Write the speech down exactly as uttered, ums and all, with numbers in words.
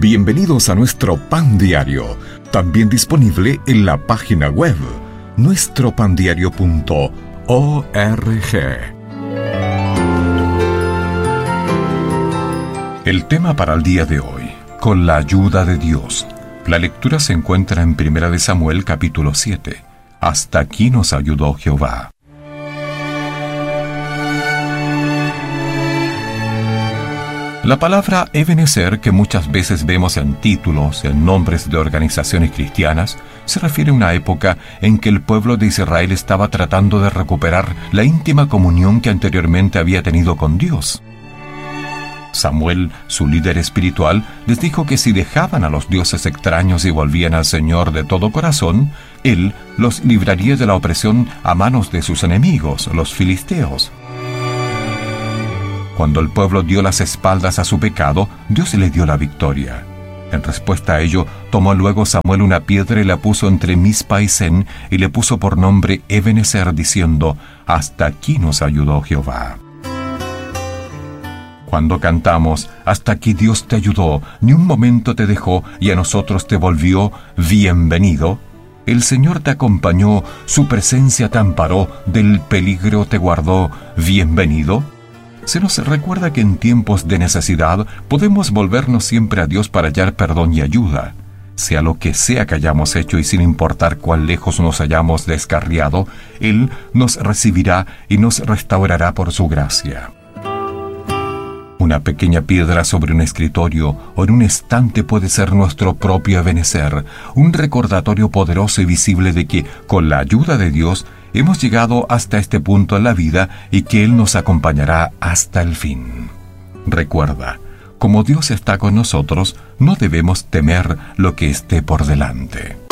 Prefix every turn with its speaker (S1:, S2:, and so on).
S1: Bienvenidos a nuestro Pan Diario, también disponible en la página web nuestro pan diario punto org. El tema para el día de hoy: con la ayuda de Dios. La lectura se encuentra en Primera de Samuel capítulo siete. Hasta aquí nos ayudó Jehová. La palabra Ebenezer, que muchas veces vemos en títulos, en nombres de organizaciones cristianas, se refiere a una época en que el pueblo de Israel estaba tratando de recuperar la íntima comunión que anteriormente había tenido con Dios. Samuel, su líder espiritual, les dijo que si dejaban a los dioses extraños y volvían al Señor de todo corazón, Él los libraría de la opresión a manos de sus enemigos, los filisteos. Cuando el pueblo dio las espaldas a su pecado, Dios le dio la victoria. En respuesta a ello, tomó luego Samuel una piedra y la puso entre Mizpa y Sen, y le puso por nombre Ebenezer, diciendo: hasta aquí nos ayudó Jehová. Cuando cantamos: hasta aquí Dios te ayudó, ni un momento te dejó, y a nosotros te volvió bienvenido, el Señor te acompañó, su presencia te amparó, del peligro te guardó, bienvenido. Se nos recuerda que en tiempos de necesidad podemos volvernos siempre a Dios para hallar perdón y ayuda. Sea lo que sea que hayamos hecho y sin importar cuán lejos nos hayamos descarriado, Él nos recibirá y nos restaurará por su gracia. Una pequeña piedra sobre un escritorio o en un estante puede ser nuestro propio Ebenezer, un recordatorio poderoso y visible de que, con la ayuda de Dios, hemos llegado hasta este punto en la vida y que Él nos acompañará hasta el fin. Recuerda, como Dios está con nosotros, no debemos temer lo que esté por delante.